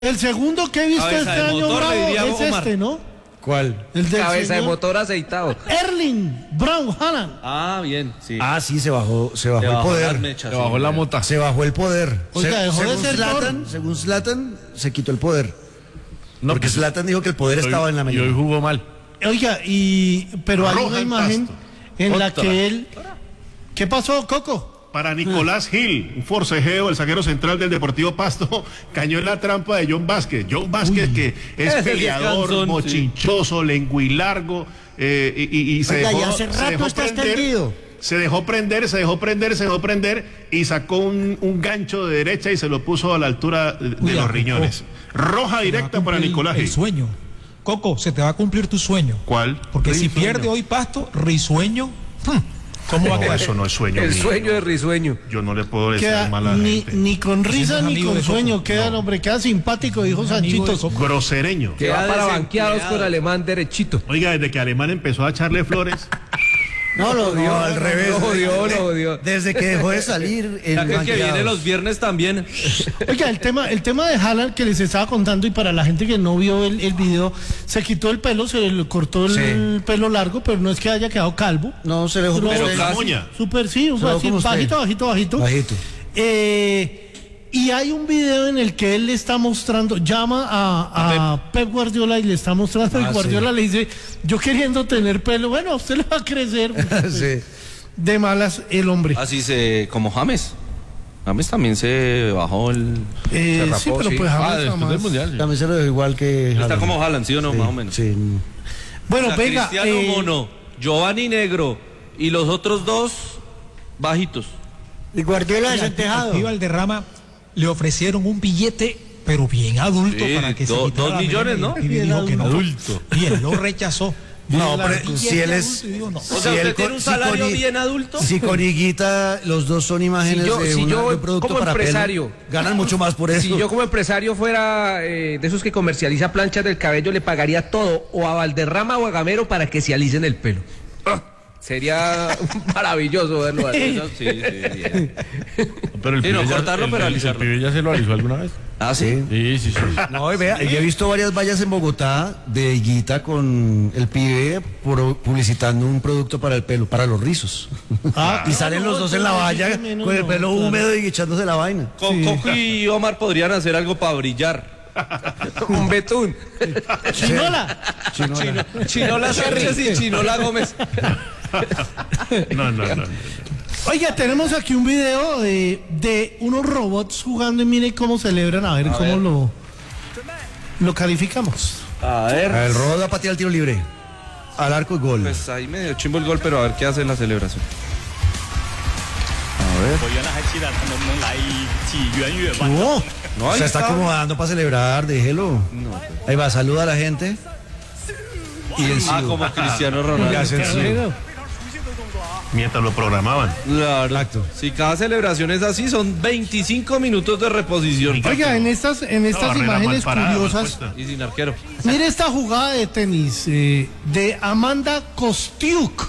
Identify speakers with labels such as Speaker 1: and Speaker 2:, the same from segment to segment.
Speaker 1: El segundo que he visto
Speaker 2: Cabeza
Speaker 1: este
Speaker 2: de
Speaker 1: año
Speaker 2: motor,
Speaker 1: bravo
Speaker 2: le diría
Speaker 1: es
Speaker 2: Omar.
Speaker 1: este, ¿no?
Speaker 3: ¿Cuál?
Speaker 1: El del
Speaker 4: Cabeza de
Speaker 1: señor
Speaker 4: motor aceitado.
Speaker 1: Erling Braun Haaland.
Speaker 2: Ah, bien, sí.
Speaker 3: Ah, sí, se bajó
Speaker 2: Le
Speaker 3: el
Speaker 2: bajó las
Speaker 3: poder.
Speaker 2: mechas,
Speaker 5: Se bajó
Speaker 2: sí,
Speaker 5: la
Speaker 2: bien.
Speaker 5: mota.
Speaker 3: Se bajó el poder.
Speaker 1: Oiga, dejó de
Speaker 3: según
Speaker 1: ser
Speaker 3: Zlatan,
Speaker 1: Thor.
Speaker 3: según Zlatan, se quitó el poder.
Speaker 5: No,
Speaker 3: Porque
Speaker 5: pues,
Speaker 3: Zlatan dijo que el poder estaba en la
Speaker 5: y hoy
Speaker 3: mañana.
Speaker 5: jugó mal.
Speaker 1: Oiga, pero hay
Speaker 6: Roja
Speaker 1: una
Speaker 6: el
Speaker 1: imagen
Speaker 6: pasto.
Speaker 1: en la
Speaker 5: Otra.
Speaker 1: que él... ¿Qué pasó, Coco?
Speaker 6: Para Nicolás Gil, un forcejeo, el zaguero central del Deportivo Pasto, cayó en la trampa de John Vázquez. John Vázquez, que es
Speaker 2: Ese sí es
Speaker 6: peleador,
Speaker 2: cansón,
Speaker 6: mochinchoso, lenguilargo, y se
Speaker 3: Oiga,
Speaker 6: dejó,
Speaker 3: ya hace
Speaker 6: se
Speaker 3: rato
Speaker 6: dejó
Speaker 3: está
Speaker 6: prender,
Speaker 3: extendido.
Speaker 6: se dejó prender y sacó un gancho de derecha y se lo puso a la altura de los riñones. Roja directa para Nicolás
Speaker 7: El
Speaker 6: Gil.
Speaker 7: sueño. Coco, se te va a cumplir tu sueño.
Speaker 6: ¿Cuál?
Speaker 7: Porque si
Speaker 6: Risueño.
Speaker 7: pierde hoy Pasto, Risueño, ¿cómo va a
Speaker 6: No,
Speaker 7: quedar?
Speaker 6: eso no es sueño.
Speaker 4: El
Speaker 6: mío.
Speaker 4: sueño de Risueño.
Speaker 6: Yo no le puedo decir
Speaker 1: Queda
Speaker 6: mal a la
Speaker 1: ni,
Speaker 6: gente.
Speaker 1: ni con risa
Speaker 7: es
Speaker 1: ni
Speaker 7: amigo
Speaker 1: con
Speaker 7: de Coco.
Speaker 1: sueño, queda,
Speaker 6: No.
Speaker 1: hombre, queda simpático, dijo
Speaker 7: amigo de
Speaker 1: Sanchitos.
Speaker 7: Coco.
Speaker 6: Grosereño.
Speaker 4: Que va
Speaker 2: Queda
Speaker 4: para banqueados
Speaker 2: desempleado.
Speaker 4: con Alemán derechito.
Speaker 6: Oiga, desde que Alemán empezó a echarle flores.
Speaker 3: No, lo dio al revés.
Speaker 4: Lo odió.
Speaker 3: Desde que dejó de salir en
Speaker 2: Ya que el que viene
Speaker 3: banqueados.
Speaker 2: los viernes también.
Speaker 1: Oiga, el tema de Haaland que les estaba contando, y para la gente que no vio el video, se quitó el pelo, se le cortó el pelo largo, pero no es que haya quedado calvo.
Speaker 3: No, se dejó
Speaker 1: Pero
Speaker 3: como
Speaker 6: la
Speaker 3: usted.
Speaker 6: moña.
Speaker 1: Súper, sí,
Speaker 3: Se lo
Speaker 1: así,
Speaker 3: como usted.
Speaker 1: bajito.
Speaker 3: Bajito.
Speaker 1: Y hay un video en el que él le está mostrando, llama a Pep Guardiola y le está mostrando, y Guardiola le dice, yo queriendo tener pelo, bueno, a usted le va a crecer.
Speaker 3: Sí.
Speaker 1: De malas el hombre.
Speaker 2: Así como James. James también se bajó el... se rapó,
Speaker 1: Sí, pero
Speaker 2: sí.
Speaker 1: pues James
Speaker 5: Después del
Speaker 1: jamás.
Speaker 5: mundial.
Speaker 3: También se lo dejó igual que
Speaker 2: Está
Speaker 3: Haaland.
Speaker 2: como Haaland, ¿sí o no?
Speaker 3: Sí,
Speaker 2: Más o menos.
Speaker 3: Sí.
Speaker 1: Bueno,
Speaker 2: O sea,
Speaker 1: venga.
Speaker 2: Cristiano mono, Giovanni negro y los otros dos bajitos.
Speaker 3: Y Guardiola
Speaker 7: Oiga, al tío Valderrama le ofrecieron un billete, pero bien adulto,
Speaker 2: Sí,
Speaker 7: para que se
Speaker 2: 2
Speaker 7: quitara la
Speaker 2: millones,
Speaker 7: melena,
Speaker 2: ¿no?
Speaker 7: y
Speaker 1: Bien
Speaker 7: dijo que no.
Speaker 5: Adulto.
Speaker 7: Y él lo rechazó.
Speaker 3: No,
Speaker 1: Bien,
Speaker 3: pero si él es...
Speaker 7: adulto, y dijo no.
Speaker 2: O sea,
Speaker 3: Si
Speaker 2: ¿usted
Speaker 3: él
Speaker 2: tiene
Speaker 3: con-
Speaker 2: un
Speaker 3: si
Speaker 2: salario
Speaker 3: con-
Speaker 2: bien adulto?
Speaker 3: Si con Higuita los dos son imágenes de
Speaker 4: si yo
Speaker 3: un producto
Speaker 4: como
Speaker 3: para
Speaker 4: empresario-
Speaker 3: pelo, ganan mucho más por eso.
Speaker 4: Si yo como empresario fuera de esos que comercializa planchas del cabello, le pagaría todo o a Valderrama o a Gamero para que se alicen el pelo. Sería maravilloso verlo así.
Speaker 2: Sí, bien.
Speaker 5: Pero el
Speaker 2: Sí, no,
Speaker 5: pibe ya-
Speaker 2: cortarlo, pero
Speaker 5: el
Speaker 2: alisarlo.
Speaker 5: pibe ya se lo alisó alguna vez.
Speaker 2: Ah, sí.
Speaker 5: Sí.
Speaker 3: No, y vea, yo he visto varias vallas en Bogotá de Higuita con el pibe publicitando un producto para el pelo, para los rizos. Y salen los dos en la valla
Speaker 1: menos
Speaker 3: con el
Speaker 1: no,
Speaker 3: pelo
Speaker 1: claro.
Speaker 3: húmedo y echándose la vaina.
Speaker 2: Coco y Omar podrían hacer algo para brillar.
Speaker 4: Un betún.
Speaker 1: Chinola.
Speaker 2: Chinola Sánchez y Chinola Gómez.
Speaker 6: No.
Speaker 1: Oiga, tenemos aquí un video de unos robots jugando y mire cómo celebran, a ver cómo lo calificamos.
Speaker 2: A ver.
Speaker 3: El roda patea el tiro libre. Al arco y gol.
Speaker 2: Pues ahí medio chimbo el gol, pero a ver qué hace en la celebración.
Speaker 8: 我原来还期待他能不能来一记圆月万。
Speaker 3: No,
Speaker 2: No, ahí
Speaker 3: se está
Speaker 2: está.
Speaker 3: acomodando para celebrar, déjelo. Ahí va, saluda a la gente. Y en
Speaker 2: Ah,
Speaker 3: sí.
Speaker 2: como Cristiano Ronaldo.
Speaker 3: Y hacen sí.
Speaker 6: Mientras lo programaban.
Speaker 2: Claro.
Speaker 3: Exacto.
Speaker 2: Si cada celebración es así, son 25 minutos de reposición.
Speaker 1: Oiga, en estas
Speaker 6: barrera
Speaker 1: imágenes
Speaker 6: mal parada, mal
Speaker 1: curiosas,
Speaker 6: puesta.
Speaker 2: Y sin arquero.
Speaker 1: mire esta jugada de tenis de Amanda Kostiuk.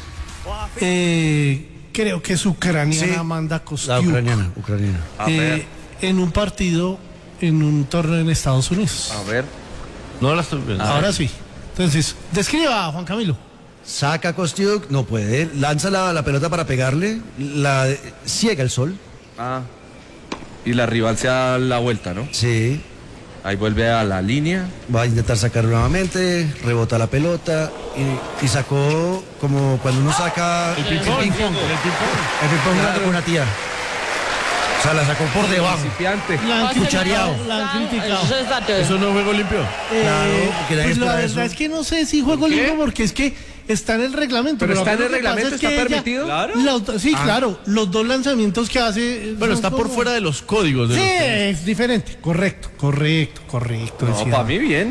Speaker 1: Creo que es ucraniana,
Speaker 3: Sí,
Speaker 1: Amanda
Speaker 3: La
Speaker 1: Kostiuk.
Speaker 3: ucraniana.
Speaker 2: A ver.
Speaker 1: En un partido, en un torneo en Estados Unidos.
Speaker 2: A ver.
Speaker 5: No la estoy viendo.
Speaker 1: Ahora sí. Entonces, describa, Juan Camilo.
Speaker 3: Saca Kostiuk, no puede. Lanza la pelota para pegarle. La ciega el sol.
Speaker 2: Ah. Y la rival se da la vuelta, ¿no?
Speaker 3: Sí.
Speaker 2: Ahí vuelve a la línea.
Speaker 3: Va a intentar sacarlo nuevamente. Rebota la pelota. Y sacó como cuando uno saca el ping-pong. El ping-pong era como una tía. O sea, la sacó por debajo.
Speaker 4: Principiante.
Speaker 1: La han
Speaker 3: Cuchareado.
Speaker 1: criticado, la han criticado.
Speaker 5: ¿Eso no es juego limpio?
Speaker 3: Claro, porque nadie
Speaker 1: Pues la
Speaker 3: espera
Speaker 1: verdad
Speaker 3: eso.
Speaker 1: es que no sé si juego limpio porque es que está en el reglamento.
Speaker 4: Pero está en
Speaker 1: lo
Speaker 4: el
Speaker 1: que pasa
Speaker 4: reglamento,
Speaker 1: es que
Speaker 4: ¿está
Speaker 1: ella-
Speaker 4: permitido?
Speaker 2: Claro.
Speaker 1: Sí, claro. Los dos lanzamientos que hace.
Speaker 5: Bueno,
Speaker 1: son
Speaker 5: está por
Speaker 1: como-
Speaker 5: fuera de los códigos. De
Speaker 1: Sí,
Speaker 5: los que-
Speaker 1: es diferente. Correcto.
Speaker 2: No,
Speaker 1: decía.
Speaker 2: para mí bien.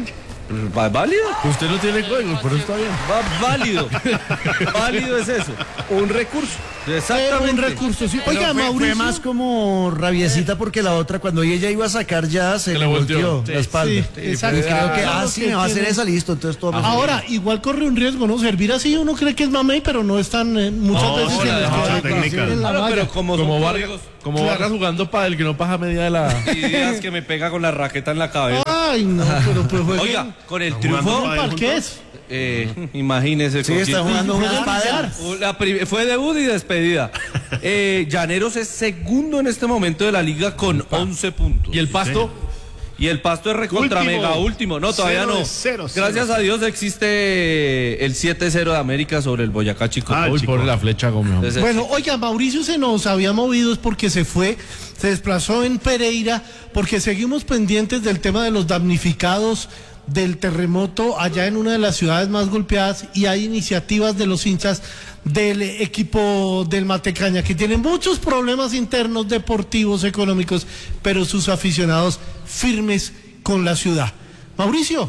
Speaker 2: ¿Válido?
Speaker 5: Usted no tiene códigos, pero está bien.
Speaker 2: Válido. Válido es eso.
Speaker 4: Un recurso.
Speaker 2: Exactamente.
Speaker 1: Un recurso, sí. Oiga,
Speaker 3: Pero
Speaker 1: Mauricio.
Speaker 3: fue más como rabiecita porque la otra, cuando ella iba a sacar ya, se le volteó la espalda.
Speaker 1: Sí, exacto.
Speaker 3: Y creo que,
Speaker 1: Claro
Speaker 3: sí,
Speaker 1: que
Speaker 3: me va a hacer
Speaker 1: tiene-
Speaker 3: esa, listo, entonces todo.
Speaker 1: Ahora, igual corre un riesgo, ¿no? Servir así uno cree que es mamey, pero no están muchas
Speaker 6: No,
Speaker 1: veces
Speaker 6: sí,
Speaker 1: en
Speaker 6: mucha
Speaker 1: la
Speaker 6: técnica.
Speaker 1: en la
Speaker 2: Claro,
Speaker 1: valla.
Speaker 2: pero como
Speaker 5: Vargas, Vargas jugando pádel que no pasa media de la...
Speaker 2: y días que me pega con la raqueta en la cabeza.
Speaker 1: Ay, no, pero pues jueguen
Speaker 2: Oiga, con el
Speaker 6: jugando
Speaker 2: triunfo,
Speaker 6: pádel.
Speaker 1: parqués.
Speaker 2: imagínese.
Speaker 3: Sí,
Speaker 2: con
Speaker 3: está
Speaker 2: quién-
Speaker 3: jugando
Speaker 1: Juegan
Speaker 3: unas
Speaker 1: billar.
Speaker 3: padel.
Speaker 2: Fue debut y despedida. Llaneros es segundo en este momento de la liga con 11 puntos.
Speaker 5: ¿Y el Pasto?
Speaker 2: Y el Pasto es recontra
Speaker 6: Último.
Speaker 2: mega último. No, todavía
Speaker 6: Cero
Speaker 2: no.
Speaker 6: de cero,
Speaker 2: Gracias
Speaker 6: cero.
Speaker 2: a Dios existe el 7-0 de América sobre el Boyacá Chico.
Speaker 6: Ah,
Speaker 5: Uy,
Speaker 6: chico.
Speaker 5: por la flecha Gómez.
Speaker 2: Entonces,
Speaker 1: Bueno, oiga, Mauricio se nos había movido es porque se desplazó en Pereira, porque seguimos pendientes del tema de los damnificados del terremoto allá en una de las ciudades más golpeadas, y hay iniciativas de los hinchas del equipo del Matecaña que tienen muchos problemas internos, deportivos, económicos, pero sus aficionados firmes con la ciudad. Mauricio.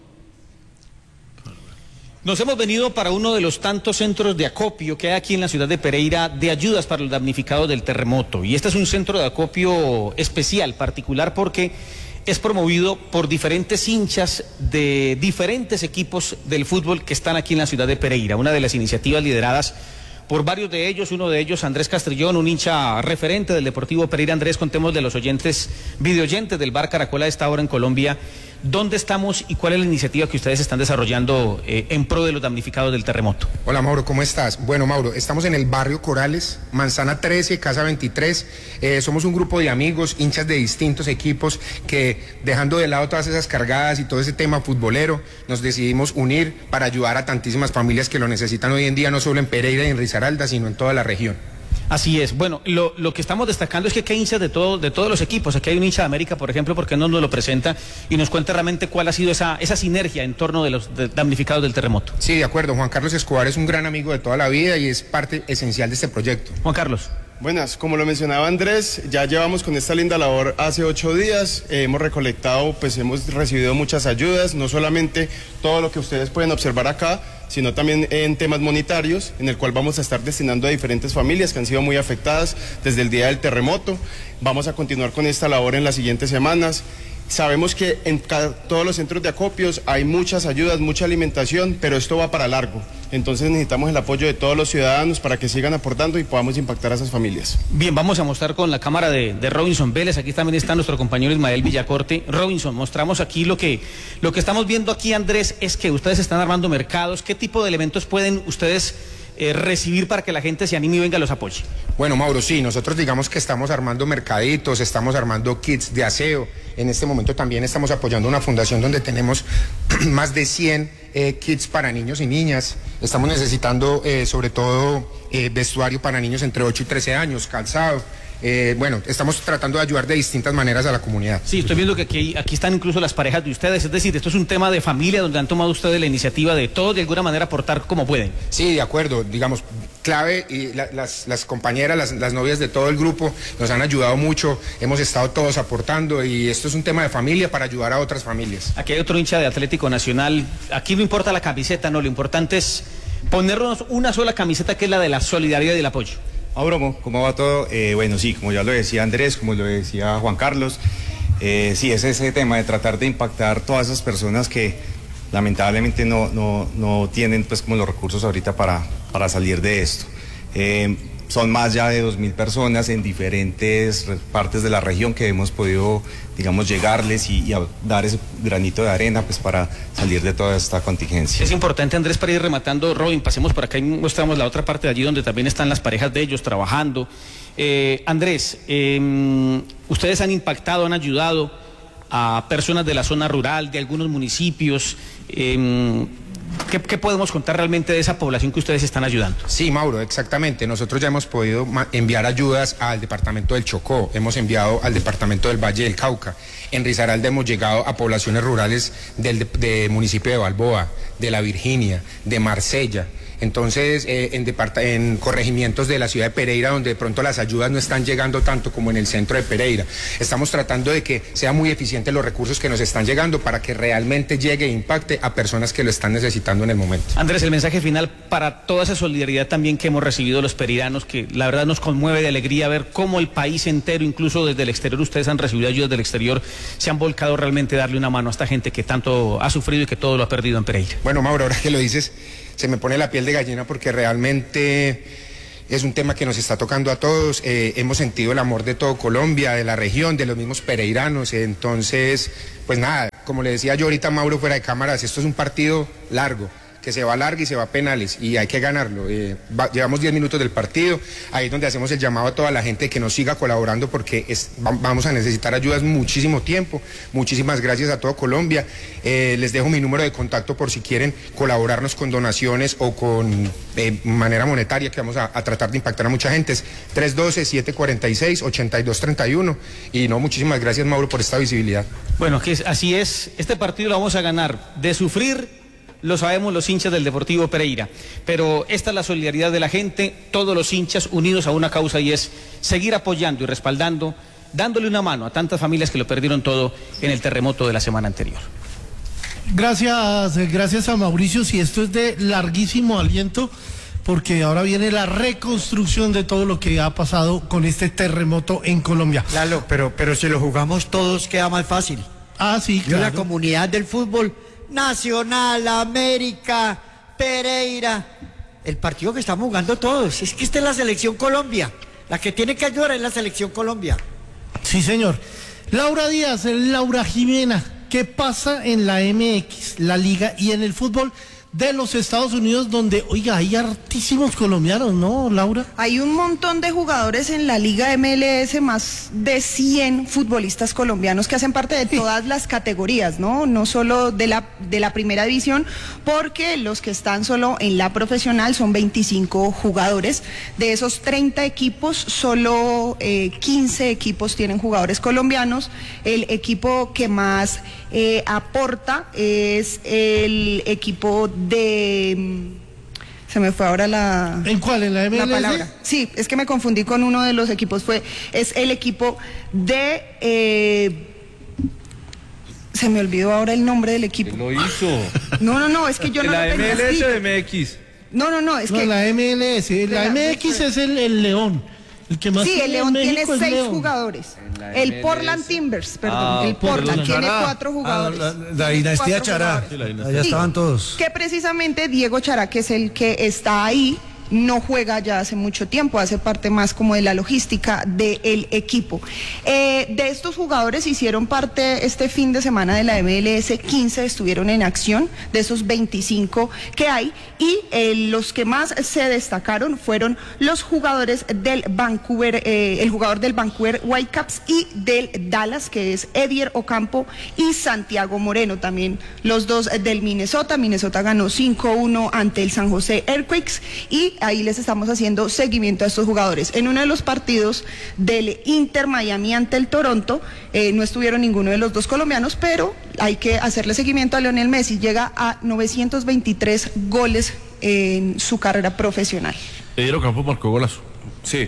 Speaker 9: Nos hemos venido para uno de los tantos centros de acopio que hay aquí en la ciudad de Pereira de ayudas para los damnificados del terremoto. Y este es un centro de acopio especial, particular, porque es promovido por diferentes hinchas de diferentes equipos del fútbol que están aquí en la ciudad de Pereira. Una de las iniciativas lideradas por varios de ellos, uno de ellos Andrés Castrillón, un hincha referente del Deportivo Pereira. Andrés, contemos de los videoyentes del Bar Caracol a esta hora en Colombia, ¿dónde estamos y cuál es la iniciativa que ustedes están desarrollando en pro de los damnificados del terremoto?
Speaker 10: Hola Mauro, ¿cómo estás? Bueno Mauro, estamos en el barrio Corales, Manzana 13, Casa 23. Somos un grupo de amigos, hinchas de distintos equipos que, dejando de lado todas esas cargadas y todo ese tema futbolero, nos decidimos unir para ayudar a tantísimas familias que lo necesitan hoy en día, no solo en Pereira y en Risaralda, sino en toda la región.
Speaker 9: Así es. Bueno, lo que estamos destacando es que hay hinchas de todos los equipos. Aquí hay un hincha de América, por ejemplo, porque no nos lo presenta y nos cuenta realmente cuál ha sido esa sinergia en torno de los damnificados del terremoto.
Speaker 10: Sí, de acuerdo. Juan Carlos Escobar es un gran amigo de toda la vida y es parte esencial de este proyecto.
Speaker 9: Juan Carlos.
Speaker 11: Buenas, como lo mencionaba Andrés, ya llevamos con esta linda labor hace 8 días, hemos recolectado, pues hemos recibido muchas ayudas, no solamente todo lo que ustedes pueden observar acá, sino también en temas monetarios, en el cual vamos a estar destinando a diferentes familias que han sido muy afectadas desde el día del terremoto. Vamos a continuar con esta labor en las siguientes semanas. Sabemos que en todos los centros de acopios hay muchas ayudas, mucha alimentación, pero esto va para largo. Entonces necesitamos el apoyo de todos los ciudadanos para que sigan aportando y podamos impactar a esas familias.
Speaker 9: Bien, vamos a mostrar con la cámara de Robinson Vélez. Aquí también está nuestro compañero Ismael Villacorte. Robinson, mostramos aquí lo que estamos viendo aquí, Andrés, es que ustedes están armando mercados. ¿Qué tipo de elementos pueden ustedes recibir para que la gente se anime y venga a los apoye?
Speaker 10: Bueno, Mauro, sí, nosotros digamos que estamos armando mercaditos, estamos armando kits de aseo. En este momento también estamos apoyando una fundación donde tenemos más de 100 kits para niños y niñas. Estamos necesitando sobre todo vestuario para niños entre 8 y 13 años, calzado. Bueno, estamos tratando de ayudar de distintas maneras a la comunidad.
Speaker 9: Sí, estoy viendo que aquí están incluso las parejas de ustedes, es decir, esto es un tema de familia donde han tomado ustedes la iniciativa de todos de alguna manera aportar como pueden.
Speaker 10: Sí, de acuerdo, digamos, clave, y las compañeras, las novias de todo el grupo nos han ayudado mucho, hemos estado todos aportando y esto es un tema de familia para ayudar a otras familias.
Speaker 9: Aquí hay otro hincha de Atlético Nacional, aquí no importa la camiseta, no, lo importante es ponernos una sola camiseta que es la de la solidaridad y el apoyo.
Speaker 12: Bromo, ¿cómo va todo? Bueno, sí, como ya lo decía Andrés, como lo decía Juan Carlos, sí, es ese tema de tratar de impactar todas esas personas que lamentablemente no tienen pues como los recursos ahorita para salir de esto. Son más ya de 2.000 personas en diferentes partes de la región que hemos podido, digamos, llegarles y dar ese granito de arena pues para salir de toda esta contingencia.
Speaker 9: Es importante, Andrés, para ir rematando, Robin, pasemos por acá y mostramos la otra parte de allí donde también están las parejas de ellos trabajando. Andrés, ustedes han impactado, han ayudado a personas de la zona rural, de algunos municipios. ¿Qué podemos contar realmente de esa población que ustedes están ayudando?
Speaker 10: Sí, Mauro, exactamente. Nosotros ya hemos podido enviar ayudas al departamento del Chocó, hemos enviado al departamento del Valle del Cauca. En Risaralda hemos llegado a poblaciones rurales del municipio de Balboa, de La Virginia, de Marsella. Entonces, en corregimientos de la ciudad de Pereira, donde de pronto las ayudas no están llegando tanto como en el centro de Pereira. Estamos tratando de que sean muy eficientes los recursos que nos están llegando para que realmente llegue e impacte a personas que lo están necesitando en el momento.
Speaker 9: Andrés, el mensaje final para toda esa solidaridad también que hemos recibido los pereiranos, que la verdad nos conmueve de alegría ver cómo el país entero, incluso desde el exterior, ustedes han recibido ayudas del exterior, se han volcado realmente a darle una mano a esta gente que tanto ha sufrido y que todo lo ha perdido en Pereira.
Speaker 10: Bueno, Mauro, ahora que lo dices, se me pone la piel de gallina porque realmente es un tema que nos está tocando a todos. Hemos sentido el amor de todo Colombia, de la región, de los mismos pereiranos. Entonces, pues nada, como le decía yo ahorita a Mauro fuera de cámaras, esto es un partido largo, que se va largo y se va a penales y hay que ganarlo. Llevamos 10 minutos del partido, ahí es donde hacemos el llamado a toda la gente que nos siga colaborando porque vamos a necesitar ayudas muchísimo tiempo. Muchísimas gracias a todo Colombia. Les dejo mi número de contacto por si quieren colaborarnos con donaciones o con manera monetaria, que vamos a tratar de impactar a mucha gente. Es 312-746-8231 y no, muchísimas gracias, Mauro, por esta visibilidad.
Speaker 9: Bueno, que así es, este partido lo vamos a ganar, de sufrir lo sabemos los hinchas del Deportivo Pereira, pero esta es la solidaridad de la gente, todos los hinchas unidos a una causa y es seguir apoyando y respaldando, dándole una mano a tantas familias que lo perdieron todo en el terremoto de la semana anterior.
Speaker 1: Gracias a Mauricio, si esto es de larguísimo aliento, porque ahora viene la reconstrucción de todo lo que ha pasado con este terremoto en Colombia.
Speaker 13: Lalo, pero si lo jugamos todos queda más fácil.
Speaker 1: Ah, sí, claro.
Speaker 13: La comunidad del fútbol Nacional, América, Pereira, el partido que estamos jugando todos, es que esta es la selección Colombia, la que tiene que ayudar es la selección Colombia.
Speaker 1: Sí, señor. Laura Díaz, Laura Jimena, ¿qué pasa en la MX, la liga y en el fútbol de los Estados Unidos, donde, oiga, hay hartísimos colombianos, ¿no, Laura?
Speaker 14: Hay un montón de jugadores en la Liga MLS, más de 100 futbolistas colombianos que hacen parte de todas las categorías, ¿no? No solo de la primera división, porque los que están solo en la profesional son 25 jugadores. De esos 30 equipos, solo 15 equipos tienen jugadores colombianos. El equipo que más aporta es el equipo de... Se me fue ahora la...
Speaker 1: ¿En cuál? ¿En la MLS?
Speaker 14: La palabra. Sí, es que me confundí con uno de los equipos. Es el equipo de... se me olvidó ahora el nombre del equipo.
Speaker 2: Lo hizo.
Speaker 14: No, es que yo no lo tenía.
Speaker 2: ¿La MLS o MX?
Speaker 14: No, es que...
Speaker 1: la MLS. La MX es el León. El que más
Speaker 14: sí, el León tiene 6
Speaker 1: León.
Speaker 14: jugadores. El Portland Timbers, perdón. El Portland tiene 4 jugadores.
Speaker 3: La dinastía Chará. Allá estaban todos.
Speaker 14: Que precisamente Diego Chará, que es el que está ahí, no juega ya hace mucho tiempo, hace parte más como de la logística del equipo. De estos jugadores hicieron parte este fin de semana de la MLS, 15 estuvieron en acción, de esos 25 que hay, y los que más se destacaron fueron los jugadores del Vancouver, el jugador del Vancouver Whitecaps y del Dallas, que es Edier Ocampo y Santiago Moreno, también los dos del Minnesota. Minnesota ganó 5-1 ante el San José Earthquakes y ahí les estamos haciendo seguimiento a estos jugadores. En uno de los partidos del Inter Miami ante el Toronto, no estuvieron ninguno de los dos colombianos, pero hay que hacerle seguimiento a Lionel Messi. Llega a 923 goles en su carrera profesional.
Speaker 5: Edier Ocampo marcó golazo.
Speaker 2: Sí,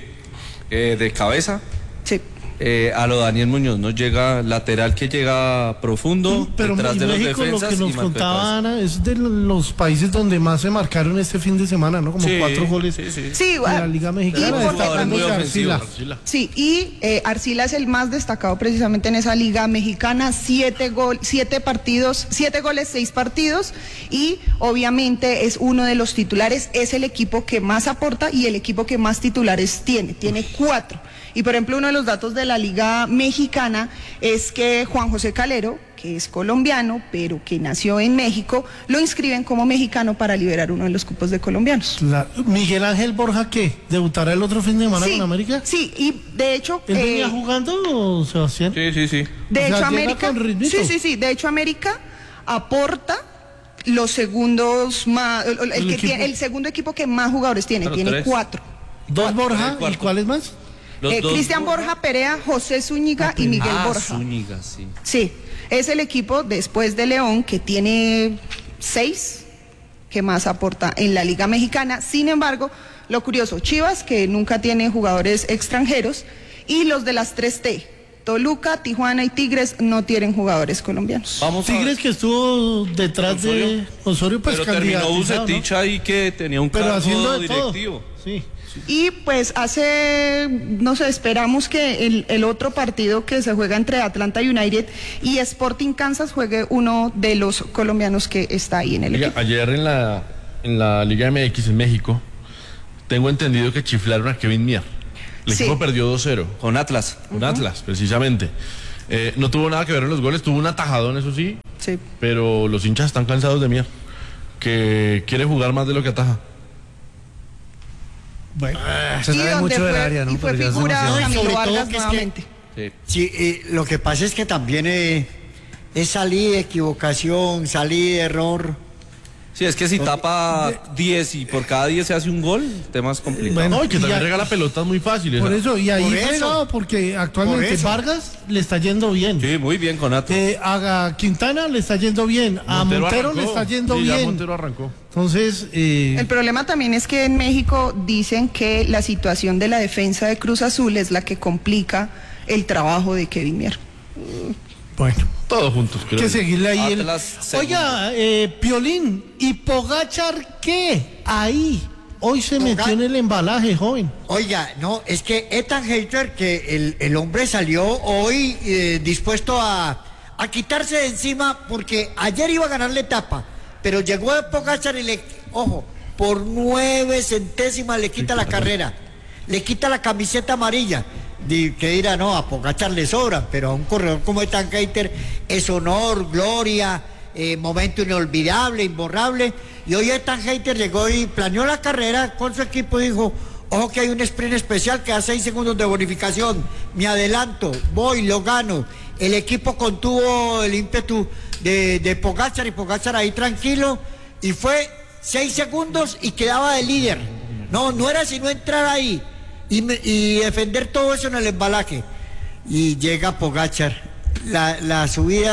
Speaker 2: de cabeza.
Speaker 14: Sí.
Speaker 2: A lo Daniel Muñoz, ¿no? Llega lateral que llega profundo,
Speaker 1: pero
Speaker 2: detrás de
Speaker 1: México,
Speaker 2: los defensas.
Speaker 1: Lo que nos contaba Ana es de los países donde más se marcaron este fin de semana, ¿no? Como 4 goles en la Liga Mexicana.
Speaker 2: Muy ofensivo.
Speaker 14: Sí, y Arcila es el más destacado precisamente en esa Liga Mexicana, 7 partidos, 7 goles, 6 partidos, y obviamente es uno de los titulares, es el equipo que más aporta y el equipo que más titulares tiene 4. Y por ejemplo, uno de los datos de la Liga Mexicana es que Juan José Calero, que es colombiano, pero que nació en México, lo inscriben como mexicano para liberar uno de los cupos de colombianos.
Speaker 1: Miguel Ángel Borja, ¿qué? ¿Debutará el otro fin de semana con América?
Speaker 14: Sí, y de hecho...
Speaker 1: ¿Él venía jugando, Sebastián?
Speaker 2: Sí.
Speaker 14: De hecho, América... Sí, de hecho, América aporta los segundos más... El segundo equipo que más jugadores tiene 4.
Speaker 1: 2 Borja, ¿y cuáles más?
Speaker 14: Cristian Borja Perea, José Zúñiga y Miguel Borja.
Speaker 2: Zúñiga, sí.
Speaker 14: Sí, es el equipo después de León que tiene 6 que más aporta en la Liga Mexicana. Sin embargo, lo curioso, Chivas, que nunca tiene jugadores extranjeros, y los de las 3T, Toluca, Tijuana y Tigres, no tienen jugadores colombianos.
Speaker 1: Tigres que estuvo detrás de Osorio, pues
Speaker 2: pero terminó
Speaker 1: candidatizado,
Speaker 2: Bucetich
Speaker 1: ¿no?
Speaker 2: ahí que tenía un
Speaker 1: Pero
Speaker 2: cargo
Speaker 1: haciendo de
Speaker 2: directivo.
Speaker 1: todo. Sí.
Speaker 14: Y pues no sé, esperamos que el otro partido que se juega entre Atlanta United y Sporting Kansas juegue uno de los colombianos que está ahí en el equipo.
Speaker 5: Ayer en la Liga MX en México, tengo entendido que chiflaron a Kevin Mier. El equipo perdió 2-0.
Speaker 2: Con Atlas.
Speaker 5: Con Atlas, precisamente. No tuvo nada que ver en los goles, tuvo un atajadón, eso sí.
Speaker 14: Sí.
Speaker 5: Pero los hinchas están cansados de Mier, que quiere jugar más de lo que ataja.
Speaker 1: Bueno,
Speaker 3: se sabe mucho del área, ¿no?
Speaker 14: Y fue figura Camilo Vargas nuevamente.
Speaker 13: Sí, lo que pasa es que también es salida de equivocación, salida de error.
Speaker 2: Sí, es que si tapa 10 y por cada 10 se hace un gol, temas complicados.
Speaker 1: Bueno,
Speaker 5: y que también
Speaker 1: ya-
Speaker 5: regala pelotas muy fáciles.
Speaker 1: Por eso, y ahí
Speaker 13: Por eso.
Speaker 1: fregado, porque actualmente
Speaker 13: Por eso.
Speaker 1: Vargas le está yendo bien.
Speaker 2: Sí, muy bien con Atlas.
Speaker 1: A Quintana le está yendo bien, a Montero
Speaker 5: arrancó.
Speaker 1: le está yendo
Speaker 5: Sí, ya
Speaker 1: bien.
Speaker 5: Montero arrancó.
Speaker 1: Entonces,
Speaker 14: El problema también es que en México dicen que la situación de la defensa de Cruz Azul es la que complica el trabajo de Kevin Mier.
Speaker 1: bueno,
Speaker 5: Todos juntos, creo.
Speaker 1: que seguirle ahí.
Speaker 2: Atlas segundo.
Speaker 1: Oiga, Piolín, ¿y Pogachar qué? Ahí. Hoy se metió en el embalaje, joven.
Speaker 13: Oiga, no, es que Ethan Hayter, que el hombre salió hoy dispuesto a quitarse de encima, porque ayer iba a ganar la etapa, pero llegó a Pogačar y ojo, por 9 centésimas le quita la carrera, le quita la camiseta amarilla. Que dirá, no, a Pogačar le sobra, pero a un corredor como Ethan Hayter es honor, gloria, momento inolvidable, imborrable. Y hoy Ethan Hayter llegó y planeó la carrera con su equipo y dijo, ojo que hay un sprint especial que da 6 segundos de bonificación, me adelanto, voy, lo gano. El equipo contuvo el ímpetu de Pogačar, y Pogačar ahí tranquilo, y fue 6 segundos y quedaba de líder. No era sino entrar ahí y defender todo eso en el embalaje. Y llega Pogačar. La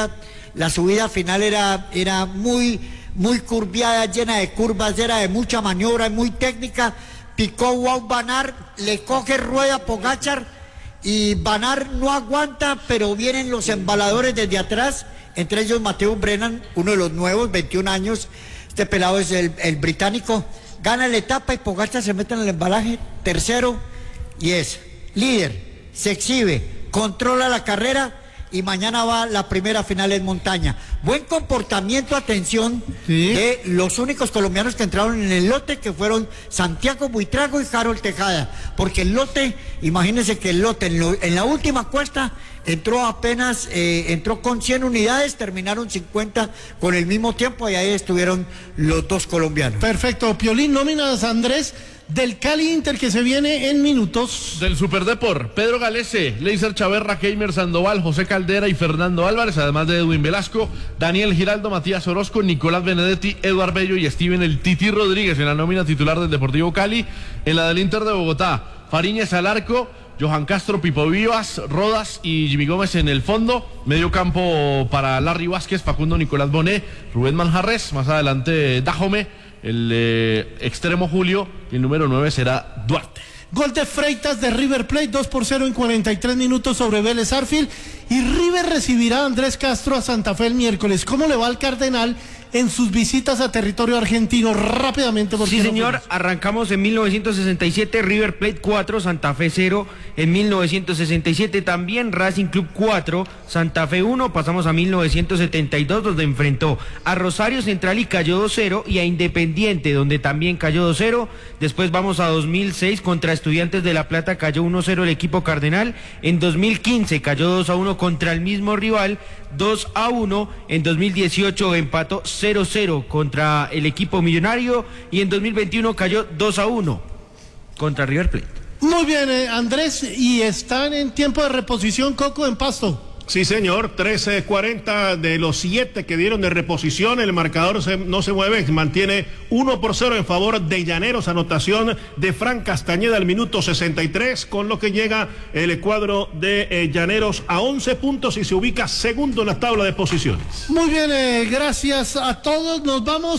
Speaker 13: subida final era muy curviada, llena de curvas, era de mucha maniobra, muy técnica. Picó Wout van Aert, le coge rueda a Pogačar y Van Aert no aguanta, pero vienen los embaladores desde atrás, entre ellos Matthew Brennan, uno de los nuevos, 21 años. Este pelado es el británico. Gana la etapa y Pogačar se mete en el embalaje, tercero, y es líder, se exhibe, controla la carrera, y mañana va la primera final en montaña. Buen comportamiento, atención, de los únicos colombianos que entraron en el lote, que fueron Santiago Buitrago y Harold Tejada, porque el lote, imagínense que el lote en la última cuesta entró con 100 unidades, terminaron 50 con el mismo tiempo, y ahí estuvieron los dos colombianos.
Speaker 1: Perfecto, Piolín, nóminas Andrés del Cali Inter que se viene en minutos.
Speaker 5: Del Superdeport, Pedro Galese, Leiser Chaverra, Keimer Sandoval, José Caldera y Fernando Álvarez, además de Edwin Velasco, Daniel Giraldo, Matías Orozco, Nicolás Benedetti, Eduard Bello y Steven El Titi Rodríguez en la nómina titular del Deportivo Cali. En la del Inter de Bogotá, Fariñez al arco, Johan Castro, Pipo Vivas, Rodas y Jimmy Gómez en el fondo. Medio campo para Larry Vázquez, Facundo Nicolás Bonet, Rubén Manjarres, más adelante Dajome, el extremo Julio, y el número 9 será Duarte.
Speaker 1: Gol de Freitas de River Plate, 2-0 en 43 minutos sobre Vélez Arfield. Y River recibirá a Andrés Castro a Santa Fe el miércoles. ¿Cómo le va al Cardenal en sus visitas a territorio argentino? Rápidamente, porque
Speaker 15: sí, señor, arrancamos en 1967, River Plate 4, Santa Fe 0. En 1967 también Racing Club 4, Santa Fe 1. Pasamos a 1972, donde enfrentó a Rosario Central y cayó 2-0, y a Independiente, donde también cayó 2-0. Después vamos a 2006, contra Estudiantes de La Plata cayó 1-0 el equipo cardenal. En 2015 cayó 2-1 contra el mismo rival, 2-1. En 2018 empató 0-0 contra el equipo millonario, y en 2021 cayó 2-1 contra River Plate.
Speaker 1: Muy bien, Andrés, y están en tiempo de reposición, Coco, en Pasto.
Speaker 6: Sí, señor, 13:40 de los 7 que dieron de reposición, el marcador no se mueve, mantiene 1-0 en favor de Llaneros, anotación de Fran Castañeda al minuto 63, con lo que llega el cuadro de Llaneros a 11 puntos y se ubica segundo en la tabla de posiciones.
Speaker 1: Muy bien, gracias a todos, nos vamos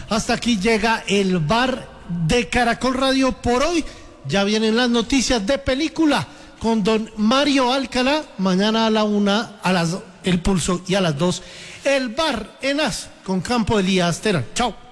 Speaker 1: Hasta aquí llega el bar de Caracol Radio por hoy. Ya vienen las noticias de película con don Mario Alcalá. Mañana a la 1, El Pulso, y a las 2, el bar en As con Campo Elías Terán. Chao.